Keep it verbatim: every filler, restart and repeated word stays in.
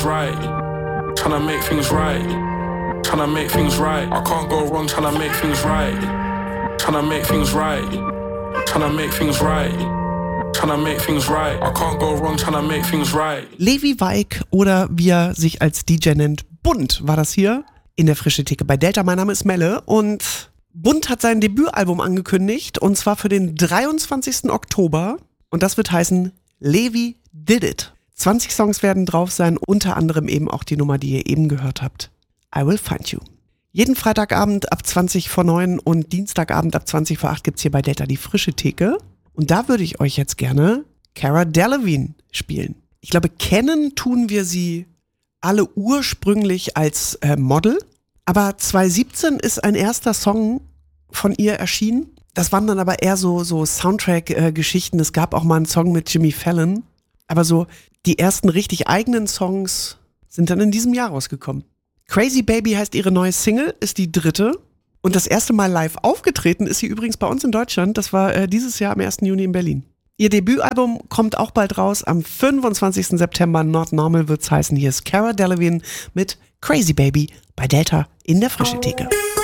right. Tryna make things right. Tryna make things right. I can't go wrong tryna make things right. Tryna make things right. Tryna make things right. Tryna make things right. I can't go wrong tryna make things right. Levi Weig oder wie er sich als D J nennt, Bunt war das hier in der Frische Theke bei Delta. Mein Name ist Melle und Bunt hat sein Debütalbum angekündigt und zwar für den dreiundzwanzigsten Oktober und das wird heißen Levi Did It. zwanzig Songs werden drauf sein, unter anderem eben auch die Nummer, die ihr eben gehört habt. I Will Find You. Jeden Freitagabend ab zwanzig vor neun und Dienstagabend ab zwanzig vor acht gibt's hier bei Delta die Frische Theke. Und da würde ich euch jetzt gerne Cara Delevingne spielen. Ich glaube, kennen tun wir sie alle ursprünglich als äh, Model. Aber zwanzig siebzehn ist ein erster Song von ihr erschienen. Das waren dann aber eher so, so Soundtrack-Geschichten. Äh, es gab auch mal einen Song mit Jimmy Fallon. Aber so die ersten richtig eigenen Songs sind dann in diesem Jahr rausgekommen. Crazy Baby heißt ihre neue Single, ist die dritte. Und das erste Mal live aufgetreten ist sie übrigens bei uns in Deutschland. Das war äh, dieses Jahr am ersten Juni in Berlin. Ihr Debütalbum kommt auch bald raus. Am fünfundzwanzigsten September. Not Normal wird's heißen. Hier ist Cara Delevingne mit Crazy Baby bei Delta in der Frische Theke.